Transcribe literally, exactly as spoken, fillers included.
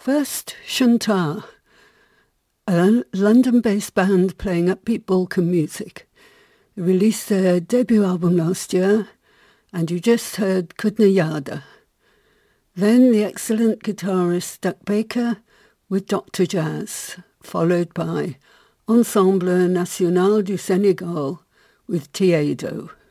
First, Shuntar, a London-based band playing upbeat Balkan music. They released their debut album last year, and you just heard Kudna Yada. Then the excellent guitarist Duck Baker with Doctor Jazz, followed by Ensemble National du Sénégal with Tiedo.